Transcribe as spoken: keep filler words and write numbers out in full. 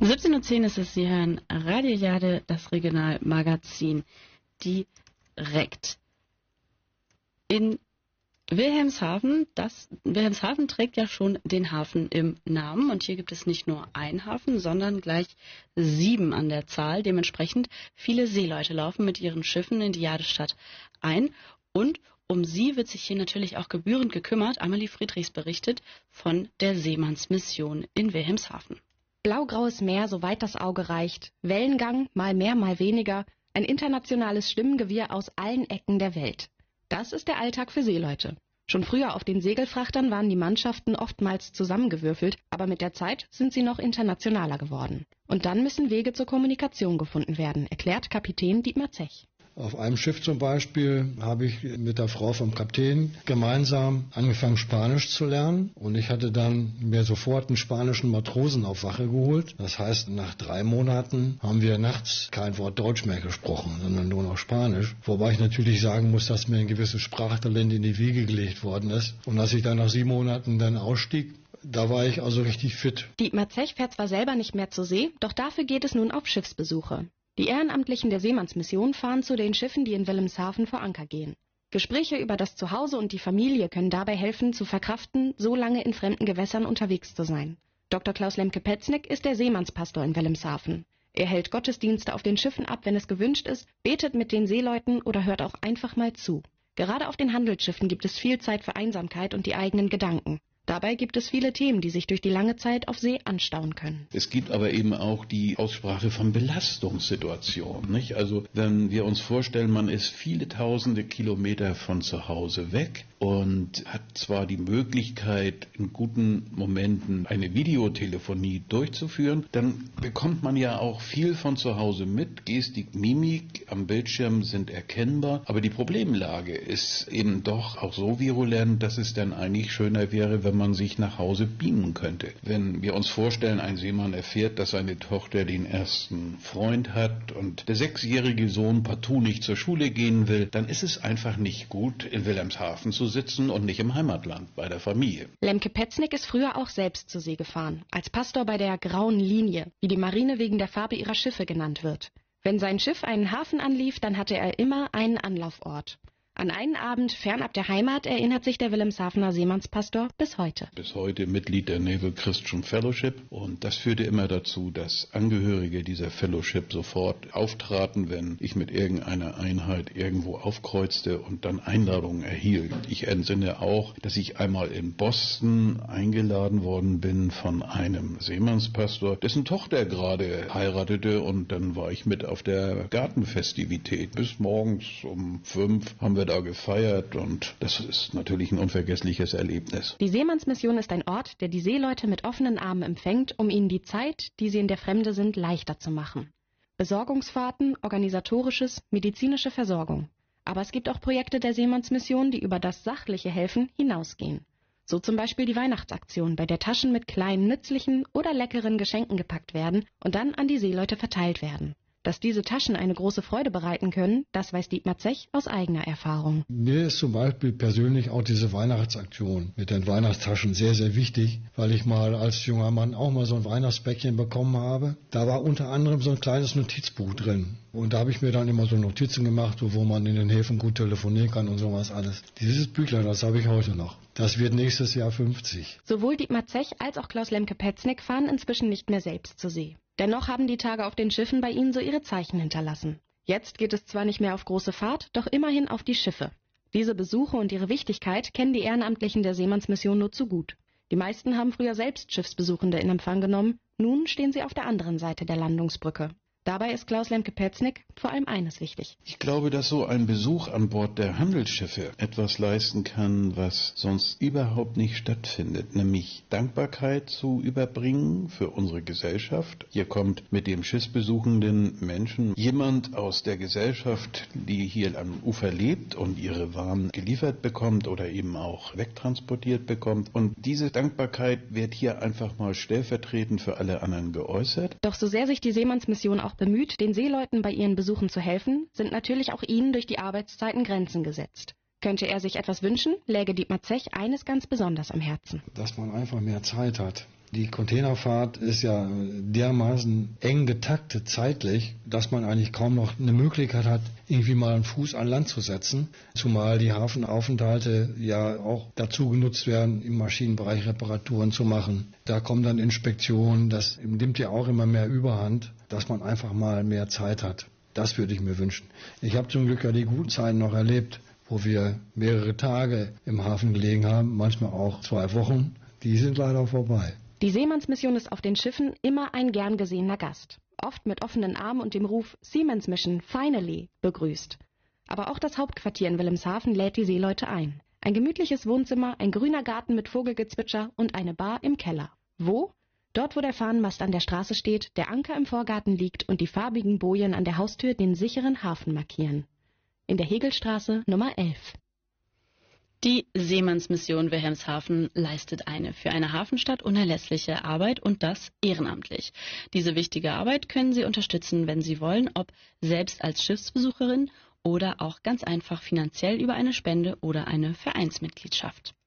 siebzehn Uhr zehn ist es, Sie hören Radio Jade, das Regionalmagazin direkt. In Wilhelmshaven, das, Wilhelmshaven trägt ja schon den Hafen im Namen und hier gibt es nicht nur einen Hafen, sondern gleich sieben an der Zahl. Dementsprechend viele Seeleute laufen mit ihren Schiffen in die Jadestadt ein und um sie wird sich hier natürlich auch gebührend gekümmert. Amelie Friedrichs berichtet von der Seemannsmission in Wilhelmshaven. Blaugraues Meer, soweit das Auge reicht, Wellengang, mal mehr, mal weniger, ein internationales Stimmengewirr aus allen Ecken der Welt. Das ist der Alltag für Seeleute. Schon früher auf den Segelfrachtern waren die Mannschaften oftmals zusammengewürfelt, aber mit der Zeit sind sie noch internationaler geworden. Und dann müssen Wege zur Kommunikation gefunden werden, erklärt Kapitän Dietmar Zech. Auf einem Schiff zum Beispiel habe ich mit der Frau vom Kapitän gemeinsam angefangen, Spanisch zu lernen. Und ich hatte dann mir sofort einen spanischen Matrosen auf Wache geholt. Das heißt, nach drei Monaten haben wir nachts kein Wort Deutsch mehr gesprochen, sondern nur noch Spanisch. Wobei ich natürlich sagen muss, dass mir ein gewisses Sprachtalent in die Wiege gelegt worden ist. Und als ich dann nach sieben Monaten dann ausstieg, da war ich also richtig fit. Dietmar Zech fährt zwar selber nicht mehr zur See, doch dafür geht es nun auf Schiffsbesuche. Die Ehrenamtlichen der Seemannsmission fahren zu den Schiffen, die in Wilhelmshaven vor Anker gehen. Gespräche über das Zuhause und die Familie können dabei helfen, zu verkraften, so lange in fremden Gewässern unterwegs zu sein. Doktor Klaus Lemke-Petznick ist der Seemannspastor in Wilhelmshaven. Er hält Gottesdienste auf den Schiffen ab, wenn es gewünscht ist, betet mit den Seeleuten oder hört auch einfach mal zu. Gerade auf den Handelsschiffen gibt es viel Zeit für Einsamkeit und die eigenen Gedanken. Dabei gibt es viele Themen, die sich durch die lange Zeit auf See anstauen können. Es gibt aber eben auch die Aussprache von Belastungssituationen, nicht? Also wenn wir uns vorstellen, man ist viele tausende Kilometer von zu Hause weg und hat zwar die Möglichkeit, in guten Momenten eine Videotelefonie durchzuführen, dann bekommt man ja auch viel von zu Hause mit. Gestik, Mimik am Bildschirm sind erkennbar, aber die Problemlage ist eben doch auch so virulent, dass es dann eigentlich schöner wäre, wenn man sich nach Hause beamen könnte. Wenn wir uns vorstellen, ein Seemann erfährt, dass seine Tochter den ersten Freund hat und der sechsjährige Sohn partout nicht zur Schule gehen will, dann ist es einfach nicht gut, in Wilhelmshaven zu sitzen und nicht im Heimatland bei der Familie. Lemke-Petznick ist früher auch selbst zur See gefahren, als Pastor bei der Grauen Linie, wie die Marine wegen der Farbe ihrer Schiffe genannt wird. Wenn sein Schiff einen Hafen anlief, dann hatte er immer einen Anlaufort. An einen Abend fernab der Heimat erinnert sich der Wilhelmshavener Seemannspastor bis heute. Bis heute Mitglied der Naval Christian Fellowship und das führte immer dazu, dass Angehörige dieser Fellowship sofort auftraten, wenn ich mit irgendeiner Einheit irgendwo aufkreuzte und dann Einladungen erhielt. Ich entsinne auch, dass ich einmal in Boston eingeladen worden bin von einem Seemannspastor, dessen Tochter gerade heiratete und dann war ich mit auf der Gartenfestivität. Bis morgens um fünf haben wir da gefeiert und das ist natürlich ein unvergessliches Erlebnis. Die Seemannsmission ist ein Ort, der die Seeleute mit offenen Armen empfängt, um ihnen die Zeit, die sie in der Fremde sind, leichter zu machen. Besorgungsfahrten, organisatorisches, medizinische Versorgung. Aber es gibt auch Projekte der Seemannsmission, die über das sachliche Helfen hinausgehen. So zum Beispiel die Weihnachtsaktion, bei der Taschen mit kleinen, nützlichen oder leckeren Geschenken gepackt werden und dann an die Seeleute verteilt werden. Dass diese Taschen eine große Freude bereiten können, das weiß Dietmar Zech aus eigener Erfahrung. Mir ist zum Beispiel persönlich auch diese Weihnachtsaktion mit den Weihnachtstaschen sehr, sehr wichtig, weil ich mal als junger Mann auch mal so ein Weihnachtspäckchen bekommen habe. Da war unter anderem so ein kleines Notizbuch drin. Und da habe ich mir dann immer so Notizen gemacht, wo man in den Häfen gut telefonieren kann und sowas alles. Dieses Büchlein, das habe ich heute noch. Das wird nächstes Jahr fünfzig. Sowohl Dietmar Zech als auch Klaus Lemke-Petznick fahren inzwischen nicht mehr selbst zur See. Dennoch haben die Tage auf den Schiffen bei ihnen so ihre Zeichen hinterlassen. Jetzt geht es zwar nicht mehr auf große Fahrt, doch immerhin auf die Schiffe. Diese Besuche und ihre Wichtigkeit kennen die Ehrenamtlichen der Seemannsmission nur zu gut. Die meisten haben früher selbst Schiffsbesuchende in Empfang genommen, nun stehen sie auf der anderen Seite der Landungsbrücke. Dabei ist Klaus Lemke-Petznick vor allem eines wichtig. Ich glaube, dass so ein Besuch an Bord der Handelsschiffe etwas leisten kann, was sonst überhaupt nicht stattfindet, nämlich Dankbarkeit zu überbringen für unsere Gesellschaft. Hier kommt mit dem schiffsbesuchenden Menschen jemand aus der Gesellschaft, die hier am Ufer lebt und ihre Waren geliefert bekommt oder eben auch wegtransportiert bekommt. Und diese Dankbarkeit wird hier einfach mal stellvertretend für alle anderen geäußert. Doch so sehr sich die Seemannsmission auch bemüht, den Seeleuten bei ihren Besuchen zu helfen, sind natürlich auch ihnen durch die Arbeitszeiten Grenzen gesetzt. Könnte er sich etwas wünschen, läge Dietmar Zech eines ganz besonders am Herzen. Dass man einfach mehr Zeit hat. Die Containerfahrt ist ja dermaßen eng getaktet zeitlich, dass man eigentlich kaum noch eine Möglichkeit hat, irgendwie mal einen Fuß an Land zu setzen. Zumal die Hafenaufenthalte ja auch dazu genutzt werden, im Maschinenbereich Reparaturen zu machen. Da kommen dann Inspektionen, das nimmt ja auch immer mehr Überhand, dass man einfach mal mehr Zeit hat. Das würde ich mir wünschen. Ich habe zum Glück ja die guten Zeiten noch erlebt, wo wir mehrere Tage im Hafen gelegen haben, manchmal auch zwei Wochen. Die sind leider vorbei. Die Seemannsmission ist auf den Schiffen immer ein gern gesehener Gast, oft mit offenen Armen und dem Ruf Seaman's Mission, finally, begrüßt. Aber auch das Hauptquartier in Wilhelmshaven lädt die Seeleute ein. Ein gemütliches Wohnzimmer, ein grüner Garten mit Vogelgezwitscher und eine Bar im Keller. Wo? Dort, wo der Fahnenmast an der Straße steht, der Anker im Vorgarten liegt und die farbigen Bojen an der Haustür den sicheren Hafen markieren. In der Hegelstraße Nummer elf. Die Seemannsmission Wilhelmshaven leistet eine für eine Hafenstadt unerlässliche Arbeit und das ehrenamtlich. Diese wichtige Arbeit können Sie unterstützen, wenn Sie wollen, ob selbst als Schiffsbesucherin oder auch ganz einfach finanziell über eine Spende oder eine Vereinsmitgliedschaft.